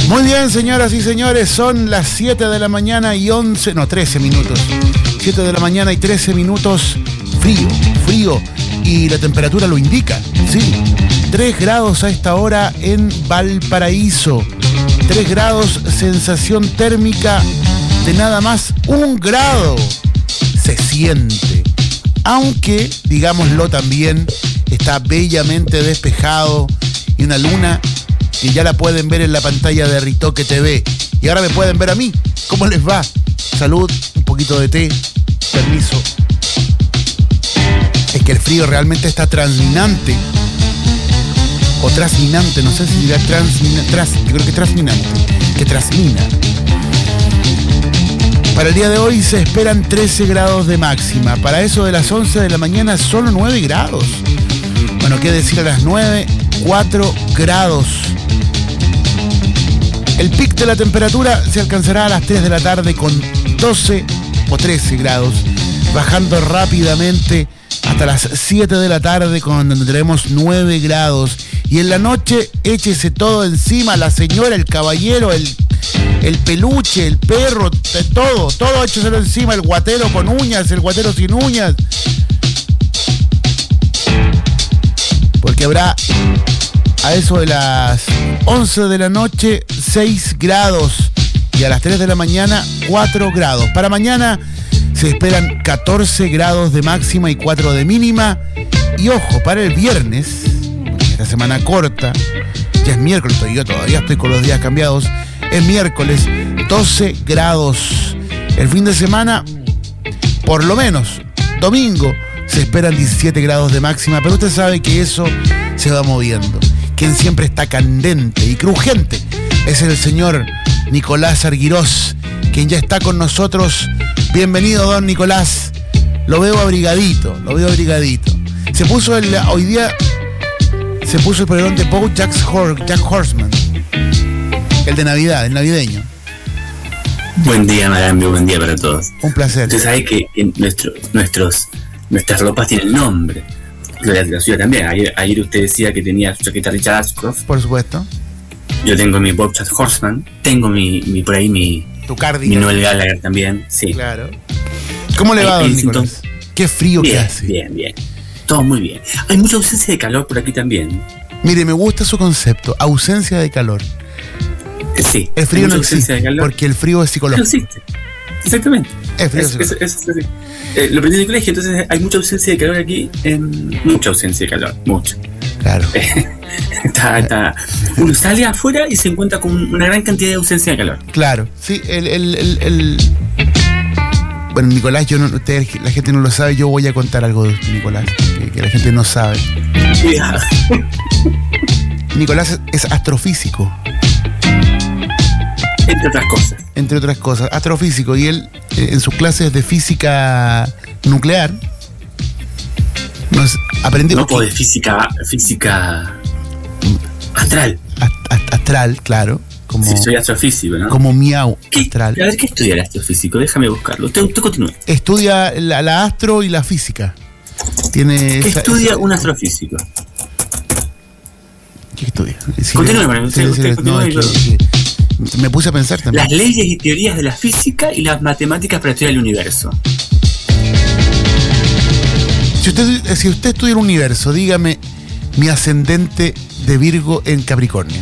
Muy bien, señoras y señores, son las 7 de la mañana y 13 minutos. 7 de la mañana y 13 minutos, frío, y la temperatura lo indica, sí. 3 grados a esta hora en Valparaíso. 3 grados, sensación térmica de nada más 1 grado. Se siente. Aunque, digámoslo también, está bellamente despejado y una luna que ya la pueden ver en la pantalla de Ritoque TV. Y ahora me pueden ver a mí. ¿Cómo les va? Salud, un poquito de té, permiso. Es que el frío realmente está transminante. O trasminante, no sé si dirá yo creo que trasminante. Que trasmina. Para el día de hoy se esperan 13 grados de máxima. Para eso de las 11 de la mañana solo 9 grados. Bueno, qué decir a las 9, 4 grados. El pic de la temperatura se alcanzará a las 3 de la tarde con 12 o 13 grados, bajando rápidamente hasta las 7 de la tarde cuando tendremos 9 grados. Y en la noche échese todo encima, la señora, el caballero, el peluche, el perro, todo écheselo encima, el guatero con uñas, el guatero sin uñas. Porque habrá a eso de las 11 de la noche 6 grados y a las 3 de la mañana 4 grados. Para mañana se esperan 14 grados de máxima y 4 de mínima. Y ojo, para el viernes, esta semana corta, ya es miércoles, yo todavía estoy con los días cambiados, es miércoles, 12 grados. El fin de semana, por lo menos, domingo, se esperan 17 grados de máxima, pero usted sabe que eso se va moviendo. Quien siempre está candente y crujiente es el señor Nicolás Arguirós, quien ya está con nosotros. Bienvenido, don Nicolás. Lo veo abrigadito. Hoy día se puso el polerón de Jack Horseman, el de Navidad, el navideño. Buen día, Marambio, buen día para todos. Un placer. Usted sabe que nuestras ropas tienen nombre. La suya también. Ayer usted decía que tenía su chaqueta Richard Ashcroft. Por supuesto. Yo tengo mi Jack Horseman. Tengo por ahí mi cardigan. Mi Noel Gallagher también. Sí. Claro. ¿Cómo le va, don Nicolás? Qué frío que hace. Bien. Todo muy bien. Hay mucha ausencia de calor por aquí también. Mire, me gusta su concepto. Ausencia de calor. Sí. El frío no existe, porque el frío es psicológico. No existe. Exactamente. El frío lo aprendí en el colegio, entonces hay mucha ausencia de calor aquí. Mucha ausencia de calor, mucha. Claro. Uno sale afuera y se encuentra con una gran cantidad de ausencia de calor. Claro, sí. Bueno, Nicolás, la gente no lo sabe, yo voy a contar algo de Nicolás, que la gente no sabe. Cuidado. Nicolás es astrofísico. Entre otras cosas, astrofísico. Y él, en sus clases de física nuclear, aprendió... No, de física astral. Astral, claro. Sí, soy astrofísico, ¿no? Como miau astral. A ver, ¿qué estudia el astrofísico? Déjame buscarlo. Usted continúe. Estudia la astro y la física. ¿Qué estudia un astrofísico? ¿Qué estudia? Continúe. Me puse a pensar también. Las leyes y teorías de la física y las matemáticas para estudiar el universo. Si usted estudia el universo, dígame mi ascendente de Virgo en Capricornio.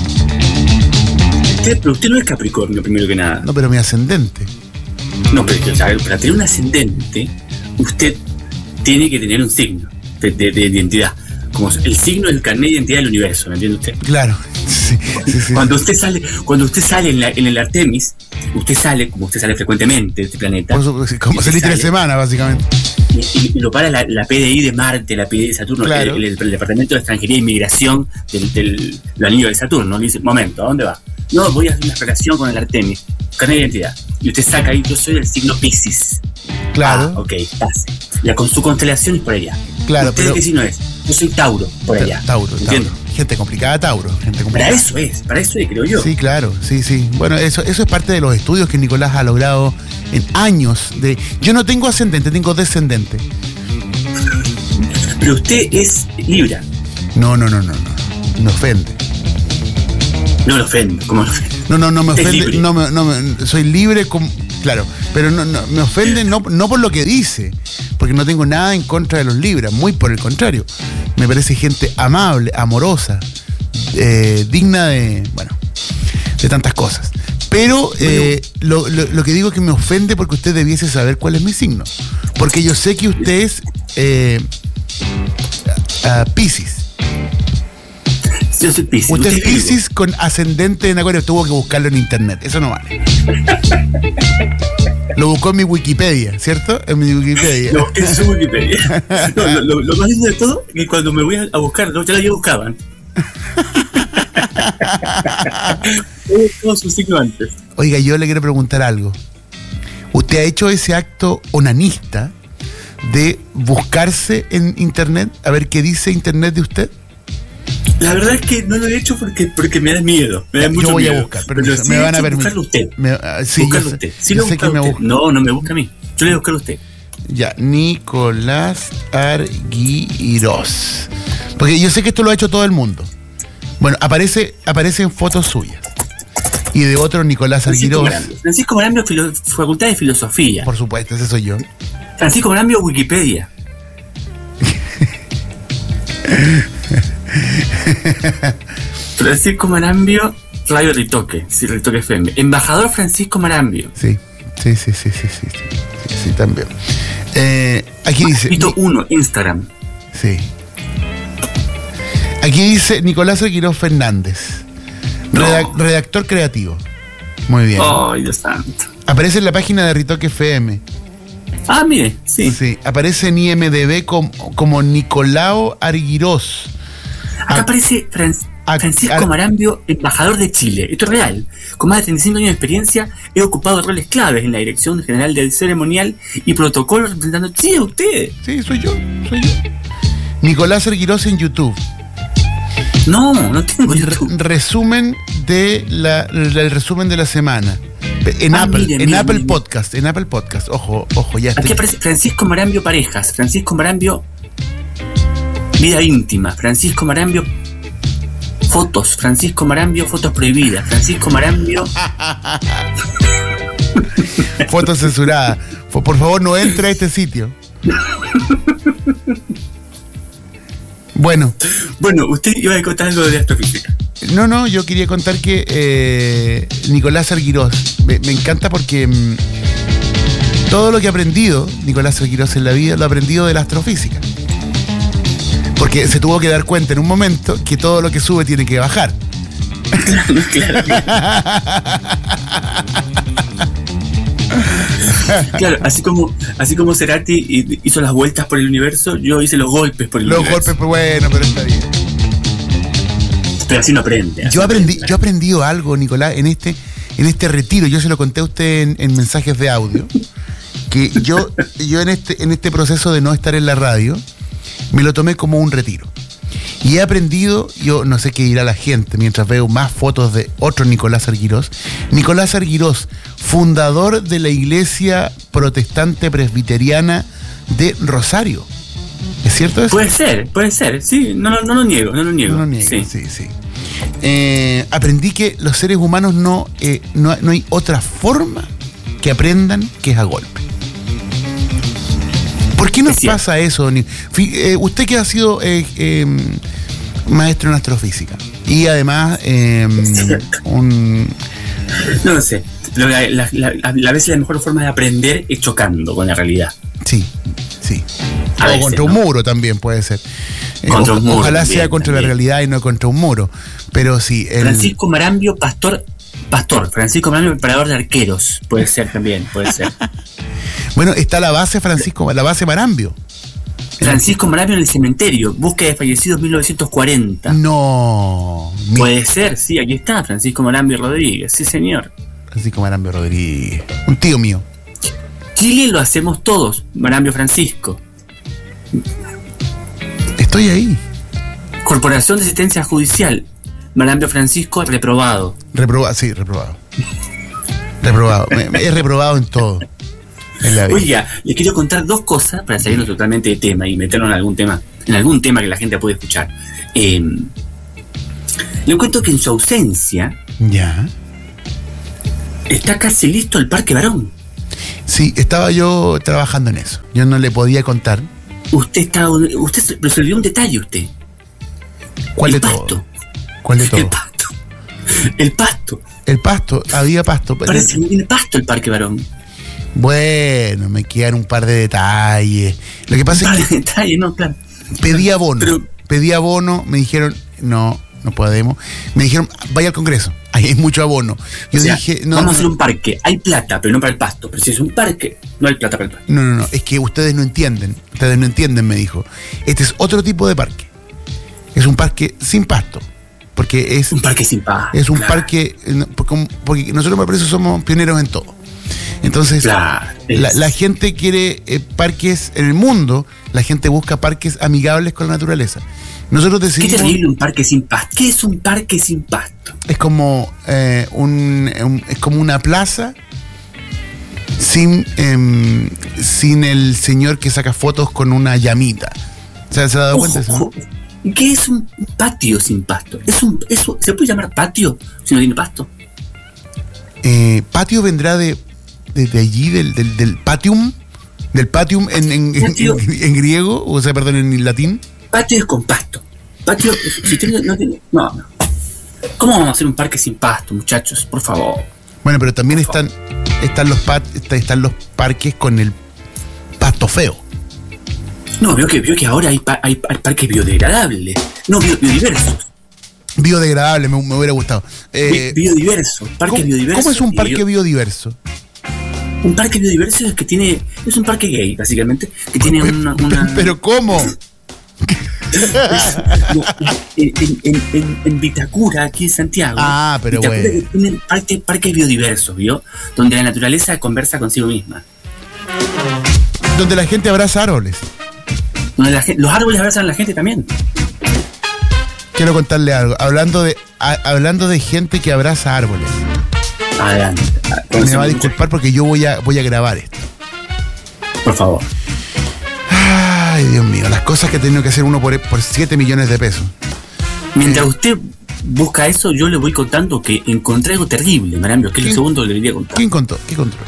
Pero usted no es Capricornio, primero que nada. No, pero mi ascendente. No, pero para tener un ascendente, usted tiene que tener un signo de identidad. Como el signo del carnet de identidad del universo, ¿me entiende usted? Claro. Sí. Cuando usted sale en el Artemis, usted sale, como usted sale frecuentemente de este planeta. Como salí 3 semanas, básicamente. Y lo para la PDI de Marte, la PDI de Saturno, claro. el Departamento de Extranjería e Inmigración del anillo de Saturno. Le dice, momento, ¿a dónde va? No, voy a hacer una exploración con el Artemis, carnet de identidad. Y usted saca ahí, yo soy del signo Piscis. Claro. Ok, pase. Ya con su constelación es por allá. Claro, ¿Usted qué signo es? Yo soy Tauro, por allá. Tauro. Gente complicada, Tauro. Para eso es, creo yo. Sí, claro, sí. Bueno, eso es parte de los estudios que Nicolás ha logrado en años de... Yo no tengo ascendente, tengo descendente. Pero usted es Libra. No. Me ofende. No lo ofendo, ¿cómo lo ofendo? No me Es ofende, libre. soy libre, claro, pero no me ofende no por lo que dice, porque no tengo nada en contra de los Libras, muy por el contrario. Me parece gente amable, amorosa, digna de tantas cosas. Pero lo que digo es que me ofende porque usted debiese saber cuál es mi signo. Porque yo sé que usted es Piscis. Yo soy Piscis. Usted es Piscis con ascendente en Acuario. Tuvo que buscarlo en internet. Eso no vale. Lo buscó en mi Wikipedia, ¿cierto? En mi Wikipedia. Lo busqué en su Wikipedia. No, lo más lindo de todo es que cuando me voy a buscarlo, ya lo buscaban. Todo su signo antes. Oiga, yo le quiero preguntar algo. ¿Usted ha hecho ese acto onanista de buscarse en internet a ver qué dice internet de usted? La verdad es que no lo he hecho porque me da miedo. Me da mucho yo voy miedo. A buscar, pero sí me van a permitir. Buscarlo usted. Sí, buscarlo usted. Sí, lo sé que me busca. No me busca a mí. Yo le voy a buscar a usted. Ya, Nicolás Argyros. Porque yo sé que esto lo ha hecho todo el mundo. Bueno, aparecen fotos suyas. Y de otro Nicolás Argyros. Francisco Marambio, Facultad de Filosofía. Por supuesto, ese soy yo. Francisco Marambio, Wikipedia. Francisco Marambio, Radio Ritoque, sí, Ritoque FM. Embajador Francisco Marambio. Sí, también. Aquí dice. Pito 1, Instagram. Sí. Aquí dice Nicolás Argyros Fernández. Redactor creativo. Muy bien. Ay, Dios santo. Aparece en la página de Ritoque FM. Ah, mire, sí. Sí, aparece en IMDb como Nicolao Argyros. Acá aparece Francisco Marambio, embajador de Chile. Esto es real. Con más de 35 años de experiencia, he ocupado roles claves en la Dirección General del Ceremonial y Protocolo representando Chile. ¿Usted? Sí, soy yo. Nicolás Argyros en YouTube. No tengo YouTube. Resumen del resumen de la semana. En Apple Podcast. Ojo, ya está. Aquí aparece Francisco Marambio Parejas, Francisco Marambio Vida Íntima, Francisco Marambio Fotos, Francisco Marambio Fotos Prohibidas, Francisco Marambio Fotos censuradas. Por favor, no entre a este sitio. Bueno, usted iba a contar algo de astrofísica. No, yo quería contar que Nicolás Argyros me encanta porque todo lo que ha aprendido Nicolás Argyros en la vida lo ha aprendido de la astrofísica. Porque se tuvo que dar cuenta en un momento que todo lo que sube tiene que bajar. Claro, así como Cerati hizo las vueltas por el universo, yo hice los golpes por el universo. Los golpes, bueno, pero está bien. Pero así no aprende. Yo he aprendido algo, Nicolás, en este retiro. Yo se lo conté a usted en mensajes de audio. Que yo en este proceso de no estar en la radio, me lo tomé como un retiro. Y he aprendido, yo no sé qué dirá la gente mientras veo más fotos de otro Nicolás Argyros. Nicolás Argyros, fundador de la Iglesia Protestante Presbiteriana de Rosario. ¿Es cierto eso? Puede ser, sí, no lo niego. Sí. Aprendí que los seres humanos no hay otra forma que aprendan que es a golpe. ¿Por qué nos pasa eso? Usted que ha sido maestro en astrofísica y además No sé, a veces la mejor forma de aprender es chocando con la realidad. Sí. O contra un muro también puede ser. Ojalá sea contra la realidad y no contra un muro. Pero sí. Francisco Marambio, pastor. Francisco Marambio, preparador de arqueros. Puede ser también, puede ser. Bueno, está la base la base Marambio. Francisco Marambio en el cementerio. Búsqueda de fallecidos 1940. No. Puede ser, sí, aquí está. Francisco Marambio Rodríguez, sí señor. Francisco Marambio Rodríguez. Un tío mío. Chile lo hacemos todos. Marambio Francisco. Estoy ahí. Corporación de Asistencia Judicial. Marambio Francisco, reprobado. Reprobado. He reprobado en todo. En la vida. Oiga, les quiero contar dos cosas para salirnos totalmente de tema y meternos en algún tema que la gente puede escuchar. Le cuento que en su ausencia Ya. está casi listo el Parque Barón. Sí, estaba yo trabajando en eso. Yo no le podía contar. Usted pero se olvidó un detalle usted. ¿Cuál El de pasto. todo? ¿Cuál de todo? El pasto. El pasto. El pasto, había pasto. Parece que no tiene pasto el Parque Barón. Bueno, me quedan un par de detalles. Lo que pasa es que Detalle, no, claro. pedí abono. Pero- Pedí abono, me dijeron, no podemos. Me dijeron, vaya al Congreso, ahí hay mucho abono. Yo O sea, dije, no. vamos a hacer un parque. Hay plata, pero no para el pasto. Pero si es un parque, no hay plata para el pasto. No, es que ustedes no entienden, me dijo. Este es otro tipo de parque. Es un parque sin pasto. Porque es Un parque sin pasto. es un claro. parque, porque nosotros por eso somos pioneros en todo. Entonces, Claro, la gente quiere parques en el mundo, la gente busca parques amigables con la naturaleza. Nosotros Qué decidimos, terrible un parque sin pasto. ¿Qué es un parque sin pasto? es como es como una plaza sin el señor que saca fotos con una llamita. ¿Se ha dado cuenta de eso? Ojo, ¿qué es un patio sin pasto? ¿Se puede llamar patio si no tiene pasto? Patio vendrá de allí, del patium, Patio. en griego, o sea, perdón, en latín. Patio es con pasto. Patio, si tiene, no tiene. No. ¿Cómo vamos a hacer un parque sin pasto, muchachos? Por favor. Bueno, pero también están los parques con el pasto feo. No, veo que ahora hay parques biodegradables. No, biodiversos. Biodegradable, me hubiera gustado. Biodiversos. Parques biodiversos. ¿Cómo es un parque biodiverso? Un parque biodiverso es un parque gay, básicamente, que tiene una... ¿Pero cómo? en Vitacura, aquí en Santiago. Ah, pero Vitacura, bueno. que tienen parques biodiversos, ¿vio? Donde la naturaleza conversa consigo misma. Donde la gente abraza árboles. Donde los árboles abrazan a la gente también. Quiero contarle algo. Hablando de gente que abraza árboles. Adelante. Me va a disculpar porque yo voy a grabar esto. Por favor. Ay, Dios mío, las cosas que he tenido que hacer uno por 7 millones de pesos. Mientras usted busca eso, yo le voy contando que encontré algo terrible, Marambio, que es el segundo que le debería contar. ¿Quién contó? ¿Qué contó?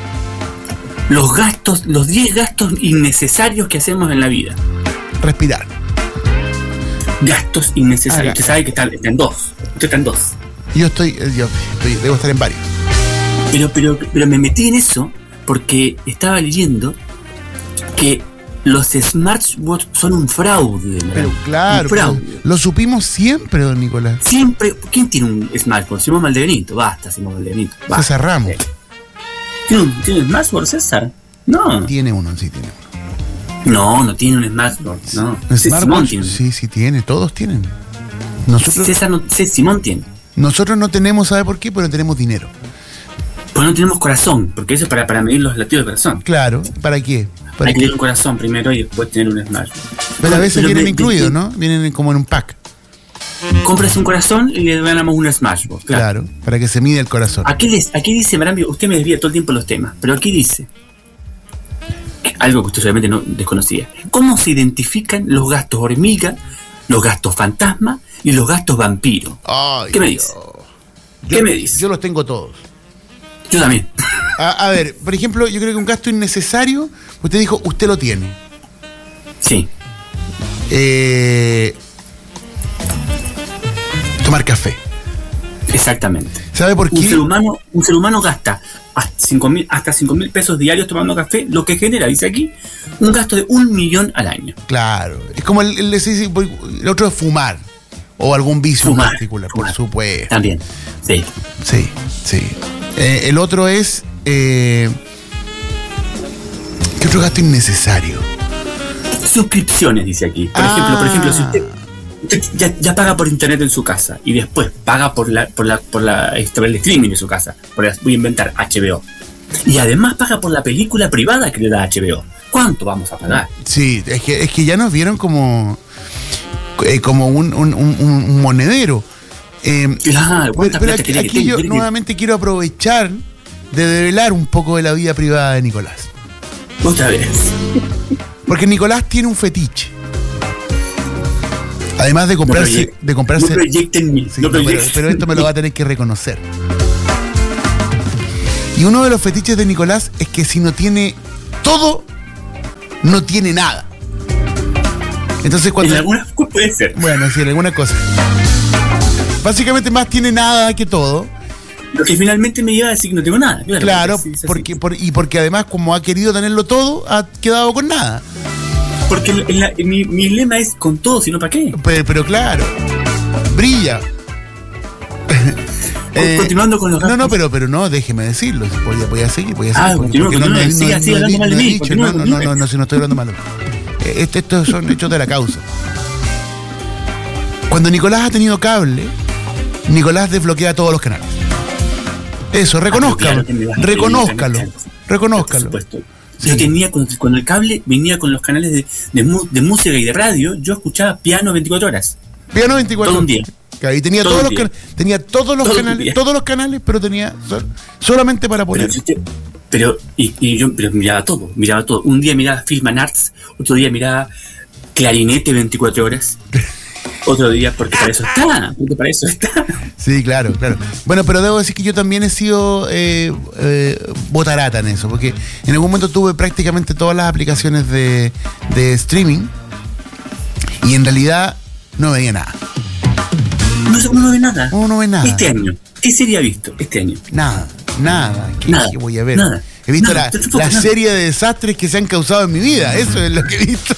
Los 10 gastos innecesarios que hacemos en la vida. Respirar. Gastos innecesarios. Usted sabe que está en dos. Usted está en dos. Yo debo estar en varios. Pero me metí en eso porque estaba leyendo que los smartwatch son un fraude. Pero claro, un fraude. lo supimos siempre, don Nicolás. Siempre. ¿Quién tiene un smartwatch? Simón Valdebenito. Basta, Simón Valdebenito. Basta. César Ramos. ¿Tiene un smartwatch, César? No. Tiene uno, sí, tiene uno. No tiene un smartwatch. No. Smartwatch, Simón tiene. sí, tiene, todos tienen. César no, Simón tiene. Nosotros no tenemos, ¿sabe por qué? Pero tenemos dinero. Pues no tenemos corazón, porque eso es para medir los latidos del corazón. Claro, ¿para qué? Hay que tener un corazón primero y después tener un smartwatch. Pero a veces vienen incluidos, ¿no? Vienen como en un pack. Compras un corazón y le ganamos un smartwatch. Claro, para que se mide el corazón. Aquí dice, Marambio, usted me desvía todo el tiempo los temas, pero aquí dice algo que usted solamente no desconocía. ¿Cómo se identifican los gastos hormiga, los gastos fantasma y los gastos vampiro? Ay, ¿Qué me dice? ¿Qué me dice? Yo los tengo todos. Yo también. A ver, por ejemplo, yo creo que un gasto innecesario, usted dijo, usted lo tiene. Sí. Tomar café. Exactamente. ¿Sabe por qué? Un ser humano gasta hasta 5.000 pesos diarios tomando café, lo que genera, dice aquí, un gasto de 1 millón al año. Claro. Es como el otro es fumar. O algún vicio en particular, fumar. por supuesto. También. Sí. Sí. El otro es... ¿qué otro gasto innecesario? Suscripciones, dice aquí. Por ejemplo, si usted ya paga por internet en su casa y después paga por el streaming de su casa, voy a inventar HBO, y además paga por la película privada que le da HBO, ¿cuánto vamos a pagar? Sí, es que ya nos vieron como un monedero. Claro, pero aquí yo nuevamente quiero aprovechar de develar un poco de la vida privada de Nicolás. Otra vez. Porque Nicolás tiene un fetiche. Además de comprarse... No proyecten mí. Sí, pero esto me lo va a tener que reconocer. Y uno de los fetiches de Nicolás es que si no tiene todo, no tiene nada. Entonces cuando... En algunas puede ser. Bueno, sí, en algunas cosas. Básicamente más tiene nada que todo. Lo que finalmente me lleva a decir que no tengo nada. Claro, porque además como ha querido tenerlo todo, ha quedado con nada. Porque mi lema es con todo, si no, ¿para qué? Pero claro, brilla. Continuando con los gastos. No, pero no, déjeme decirlo. Voy a seguir. Continúa, sigue hablando mal de mí. No, si no estoy hablando mal. Estos son hechos de la causa. Cuando Nicolás ha tenido cable, Nicolás desbloquea todos los canales. Eso, reconózcalo. Reconózcalo. Por supuesto. Sí. Yo tenía, cuando el cable venía con los canales de música y de radio, yo escuchaba piano 24 horas. Piano 24 horas. Todo un día. Y tenía todos los canales, pero tenía solamente para poner. Pero yo miraba todo. Un día miraba Film and Arts, otro día miraba Clarinete 24 horas. Otro día, porque para eso está. Sí, claro. Bueno, pero debo decir que yo también he sido botarata en eso, porque en algún momento tuve prácticamente todas las aplicaciones de streaming y en realidad no veía nada. Uno no ve nada. Uno no ve nada. Este año, ¿qué serie ha visto este año? Nada. ¿Qué voy a ver? Nada. He visto la serie de desastres que se han causado en mi vida. Eso es lo que he visto.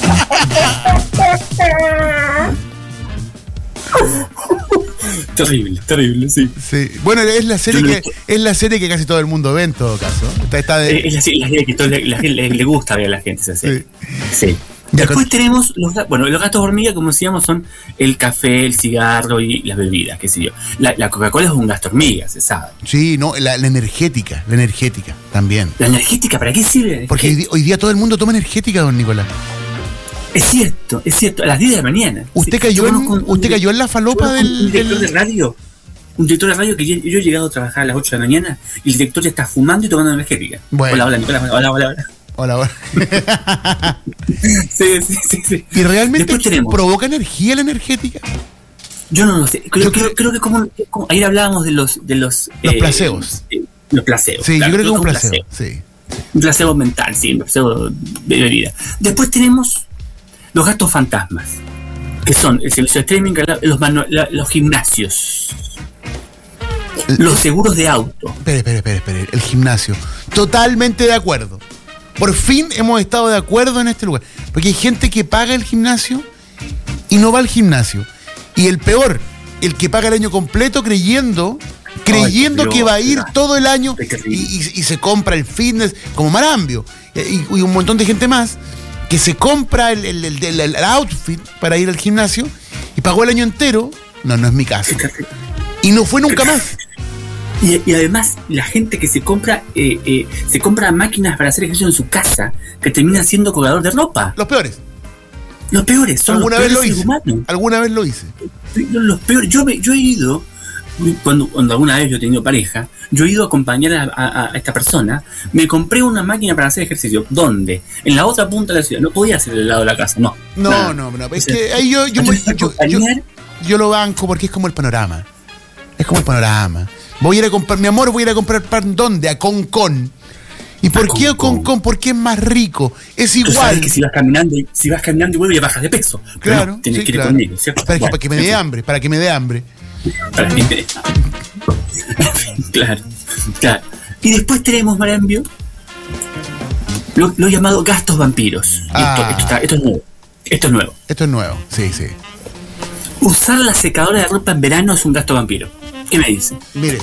Terrible, sí. Bueno, es la serie que casi todo el mundo ve en todo caso. Es la serie que la gente le gusta ver a la gente. Sí. Después tenemos los gastos hormiga, como decíamos, son el café, el cigarro y las bebidas, qué sé yo. La Coca-Cola es un gasto hormiga, se sabe. Sí, no, la energética también. ¿La energética para qué sirve? Porque hoy día todo el mundo toma energética, don Nicolás. Es cierto, a las 10 de la mañana. ¿Usted cayó en la falopa del director de radio? Un director de radio que yo he llegado a trabajar a las 8 de la mañana y el director ya está fumando y tomando energética. Bueno. Hola, Nicolás, hola. Sí. ¿Y realmente provoca energía la energética? Yo no lo sé. Creo que como ayer hablábamos de los placebos. Los placebos. Sí, claro, yo creo que es un placebo. Sí. Un placebo mental, sí, un placebo de bebida. Después tenemos los gastos fantasmas, que son el servicio de streaming, los gimnasios, los seguros de auto. Espere, el gimnasio. Totalmente de acuerdo. Por fin hemos estado de acuerdo en este lugar. Porque hay gente que paga el gimnasio y no va al gimnasio. Y el peor, el que paga el año completo creyendo que va a ir todo el año y se compra el fitness como Marambio. Y un montón de gente más que se compra el outfit para ir al gimnasio y pagó el año entero. No es mi caso. Y no fue nunca más. Y además, la gente que se compra máquinas para hacer ejercicio en su casa, que terminan siendo colgador de ropa. Los peores son alguna los vez peores humanos. Alguna vez lo hice. Los peores. Yo he ido, cuando alguna vez yo he tenido pareja, yo he ido a acompañar a esta persona. Me compré una máquina para hacer ejercicio. ¿Dónde? En la otra punta de la ciudad. No podía hacer del lado de la casa, no. No. Es que ahí yo lo banco porque es como el panorama. Voy a ir a comprar pan, ¿dónde? A Concón. ¿Y por qué a Concón? Porque es más rico. Es igual. Tú sabes que si vas caminando y vuelves ya bajas de peso. Claro. No, tienes que ir conmigo, ¿cierto? Para que me dé hambre. Claro. Y después tenemos, Marambio, lo llamado gastos vampiros. Esto es nuevo. Sí. Usar la secadora de ropa en verano es un gasto vampiro. ¿Qué me dice? Mire,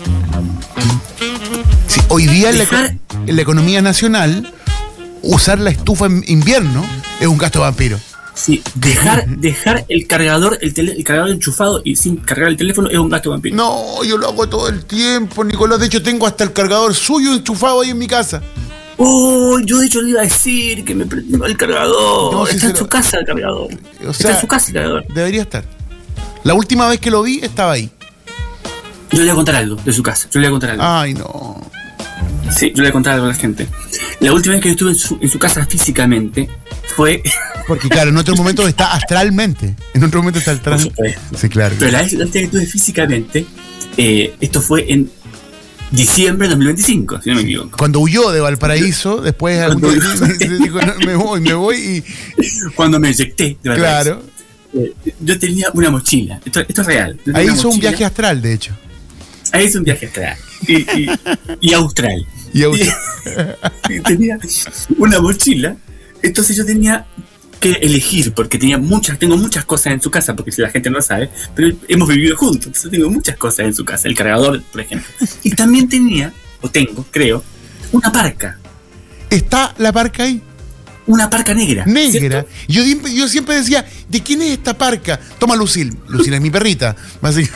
sí, hoy día en la economía nacional, usar la estufa en invierno es un gasto vampiro. Sí, dejar el cargador enchufado y sin cargar el teléfono es un gasto vampiro. No, yo lo hago todo el tiempo, Nicolás. De hecho, tengo hasta el cargador suyo enchufado ahí en mi casa. Yo de hecho le iba a decir que me prendió el cargador. No, está en su casa el cargador. Está en su casa el cargador. Debería estar. La última vez que lo vi estaba ahí. Yo le voy a contar algo de su casa. Ay, no. Sí, yo le voy a contar algo a la gente. La última vez que yo estuve en su casa físicamente fue Porque claro, en otro momento está astralmente. En otro momento está astralmente. Sí, claro. Pero la vez que tuve físicamente, esto fue en diciembre de 2025, si no me equivoco. Cuando huyó de Valparaíso, después dijo, no, me voy y... Cuando me eyecté de Valparaíso. Claro. Yo tenía una mochila. Esto es real. Ahí hizo un viaje astral, de hecho. Ahí hizo un viaje astral. Y austral. Y tenía una mochila. Entonces yo tenía que elegir, porque tengo muchas cosas en su casa, porque si la gente no sabe, pero hemos vivido juntos, entonces tengo muchas cosas en su casa, el cargador, por ejemplo. Y también tengo, creo, una parca. ¿Está la parca ahí? Una parca negra. Negra. Yo siempre decía, ¿de quién es esta parca? Toma Lucille. Lucille es mi perrita. Así.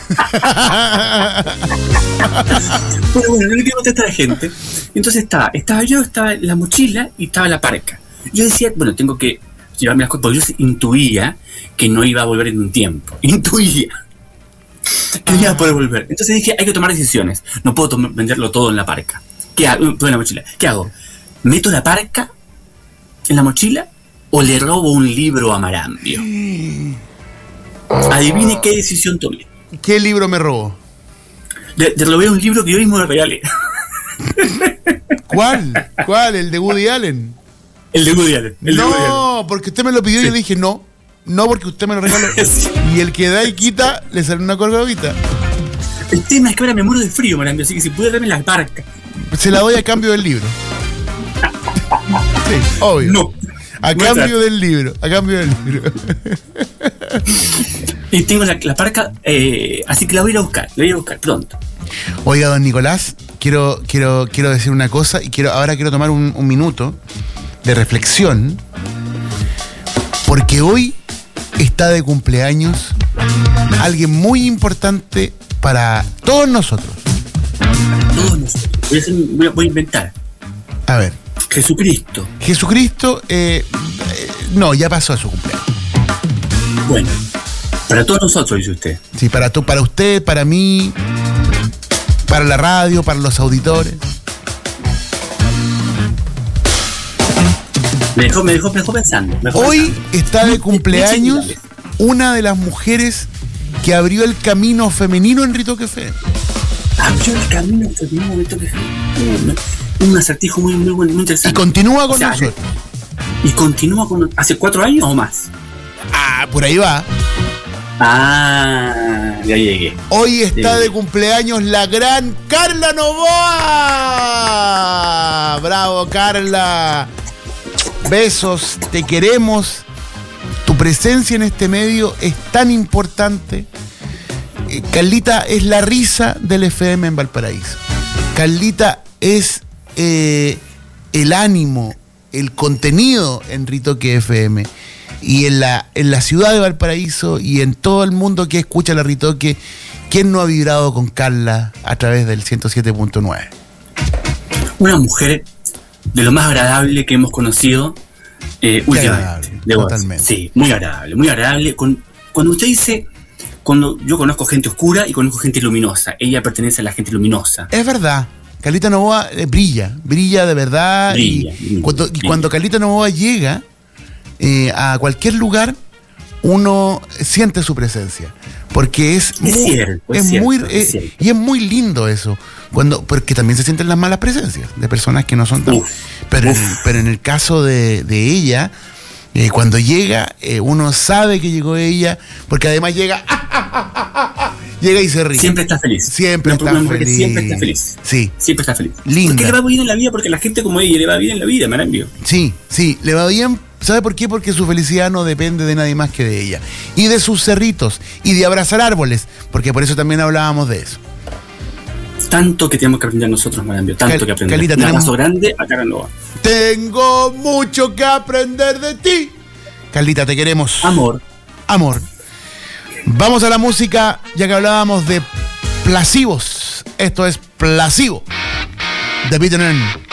Bueno, no le quiero contestar a la gente. Entonces estaba la mochila y estaba la parca. Yo decía, bueno, tengo que llevarme las cosas, porque yo intuía que no iba a volver en un tiempo. Intuía que no iba a poder volver. Entonces dije, hay que tomar decisiones. No puedo venderlo todo en la parca. ¿Qué hago? Todo en la mochila. ¿Qué hago? ¿Meto la parca en la mochila o le robo un libro a Marambio? Adivine qué decisión tomé. ¿Qué libro me robó? Le robé un libro que yo mismo le regalé. ¿Cuál? ¿El de Woody Allen? El de Woody Allen. No, porque usted me lo pidió y yo dije no, porque usted me lo regaló. Sí. Y el que da y quita le sale una colgadita. El tema es que ahora me muero de frío, Marambio, así que si puede darme la parca. Se la doy a cambio del libro. Sí, obvio. No. A cambio del libro. Y tengo la parca, así que la voy a ir a buscar pronto. Oiga, don Nicolás, quiero decir una cosa y ahora quiero tomar un minuto de reflexión, porque hoy está de cumpleaños alguien muy importante para todos nosotros. Voy a inventar. A ver. Jesucristo, no, ya pasó a su cumpleaños. Bueno, para todos nosotros, dice usted. Sí, para usted, para mí, para la radio, para los auditores. Me dejó pensando. Hoy está de cumpleaños una de las mujeres que abrió el camino femenino en Ritoque FM. Abrió el camino femenino en Ritoque FM. Un acertijo muy bueno, muy interesante. Y continúa con nosotros. Y continúa con ¿hace 4 años o más? Por ahí va. Ya llegué. Hoy está de cumpleaños la gran Carla Novoa. Bravo, Carla. Besos, te queremos. Tu presencia en este medio es tan importante. Carlita es la risa del FM en Valparaíso. Carlita es el ánimo, el contenido en Ritoque FM. Y en la ciudad de Valparaíso y en todo el mundo que escucha la Ritoque, ¿quién no ha vibrado con Carla a través del 107.9? Una mujer de lo más agradable que hemos conocido últimamente. Totalmente. Sí, muy agradable. Cuando usted dice, cuando yo conozco gente oscura y conozco gente luminosa, ella pertenece a la gente luminosa. Es verdad. Carlita Novoa brilla de verdad. Cuando Carlita Novoa llega a cualquier lugar, uno siente su presencia, porque es muy lindo eso, porque también se sienten las malas presencias de personas que no son tan... Pero en el caso de ella, cuando llega, uno sabe que llegó ella, porque además llega y se ríe. Siempre está feliz. Siempre está feliz. Sí. Siempre está feliz. Linda. Porque le va bien en la vida, porque a la gente como ella le va bien en la vida, Marambio. Sí, le va bien. ¿Sabe por qué? Porque su felicidad no depende de nadie más que de ella. Y de sus cerritos. Y de abrazar árboles. Porque por eso también hablábamos de eso. Tanto que tenemos que aprender nosotros, Marambio. Tanto que aprender. Carlita, un abrazo grande a Carla Novoa. Tengo mucho que aprender de ti. Carlita, te queremos. Amor. Vamos a la música, ya que hablábamos de placivos. Esto es Placebo, de Beaten.